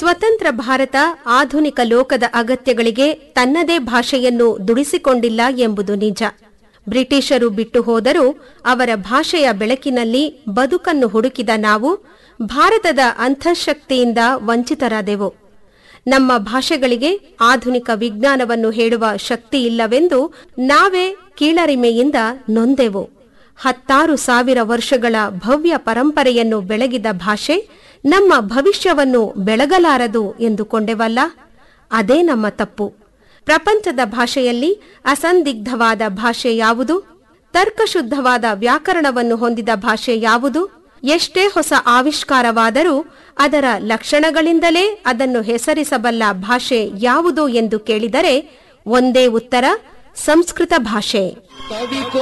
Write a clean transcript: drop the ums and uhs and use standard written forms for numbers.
ಸ್ವತಂತ್ರ ಭಾರತ ಆಧುನಿಕ ಲೋಕದ ಅಗತ್ಯಗಳಿಗೆ ತನ್ನದೇ ಭಾಷೆಯನ್ನು ದುಡಿಸಿಕೊಂಡಿಲ್ಲ ಎಂಬುದು ನಿಜ. ಬ್ರಿಟಿಷರು ಬಿಟ್ಟು ಹೋದರೂ ಅವರ ಭಾಷೆಯ ಬೆಳಕಿನಲ್ಲಿ ಬದುಕನ್ನು ಹುಡುಕಿದ ನಾವು ಭಾರತದ ಅಂತಃಶಕ್ತಿಯಿಂದ ವಂಚಿತರಾದೆವು. ನಮ್ಮ ಭಾಷೆಗಳಿಗೆ ಆಧುನಿಕ ವಿಜ್ಞಾನವನ್ನು ಹೇಳುವ ಶಕ್ತಿಯಿಲ್ಲವೆಂದು ನಾವೇ ಕೀಳರಿಮೆಯಿಂದ ನೊಂದೆವು. 10,000 ವರ್ಷಗಳ ಭವ್ಯ ಪರಂಪರೆಯನ್ನು ಬೆಳಗಿದ ಭಾಷೆ ನಮ್ಮ ಭವಿಷ್ಯವನ್ನು ಬೆಳಗಲಾರದು ಎಂದುಕೊಂಡೆವಲ್ಲ. ಅದೇ ನಮ್ಮ ತಪ್ಪು. ಪ್ರಪಂಚದ ಭಾಷೆಯಲ್ಲಿ ಅಸಂದಿಗ್ಧವಾದ ಭಾಷೆ ಯಾವುದು? ತರ್ಕಶುದ್ಧವಾದ ವ್ಯಾಕರಣವನ್ನು ಹೊಂದಿದ ಭಾಷೆ ಯಾವುದು? ಎಷ್ಟೇ ಹೊಸ ಆವಿಷ್ಕಾರವಾದರೂ ಅದರ ಲಕ್ಷಣಗಳಿಂದಲೇ ಅದನ್ನು ಹೆಸರಿಸಬಲ್ಲ ಭಾಷೆ ಯಾವುದು ಎಂದು ಕೇಳಿದರೆ ಒಂದೇ ಉತ್ತರ: ಸಂಸ್ಕೃತ ಭಾಷೆ.